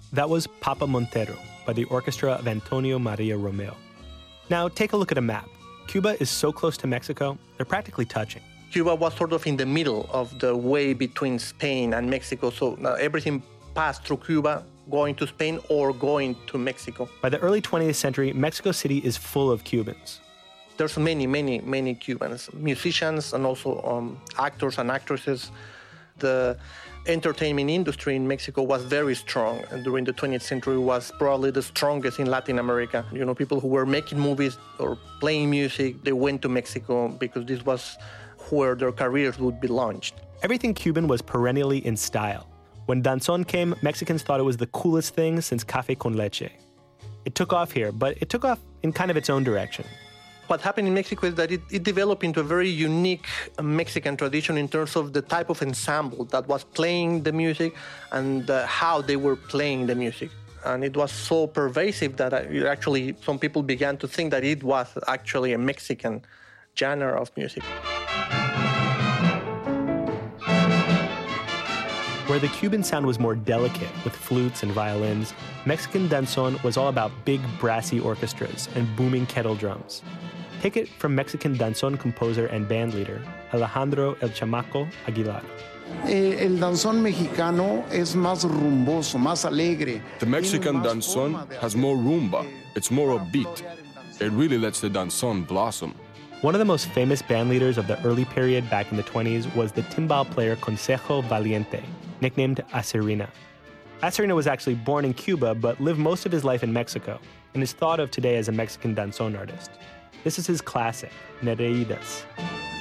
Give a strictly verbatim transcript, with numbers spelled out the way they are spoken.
That was Papa Montero by the orchestra of Antonio Maria Romeo. Now take a look at a map. Cuba is so close to Mexico, they're practically touching. Cuba was sort of in the middle of the way between Spain and Mexico, so uh, everything passed through Cuba, going to Spain or going to Mexico. By the early twentieth century, Mexico City is full of Cubans. There's many, many, many Cubans, musicians and also um, actors and actresses. The entertainment industry in Mexico was very strong, and during the twentieth century was probably the strongest in Latin America. You know, people who were making movies or playing music, they went to Mexico because this was where their careers would be launched. Everything Cuban was perennially in style. When danzón came, Mexicans thought it was the coolest thing since café con leche. It took off here, but it took off in kind of its own direction. What happened in Mexico is that it, it developed into a very unique Mexican tradition in terms of the type of ensemble that was playing the music and uh, how they were playing the music. And it was so pervasive that it actually some people began to think that it was actually a Mexican genre of music. Where the Cuban sound was more delicate with flutes and violins, Mexican danzón was all about big brassy orchestras and booming kettle drums. Take it from Mexican danzón composer and bandleader Alejandro El Chamaco Aguilar. El danzón mexicano es más rumboso, más alegre. The Mexican danzón has more rumba. It's more upbeat. It really lets the danzón blossom. One of the most famous bandleaders of the early period back in the twenties was the timbal player Consejo Valiente, nicknamed Acerina. Acerina was actually born in Cuba but lived most of his life in Mexico and is thought of today as a Mexican danzón artist. This is his classic, Nereidas.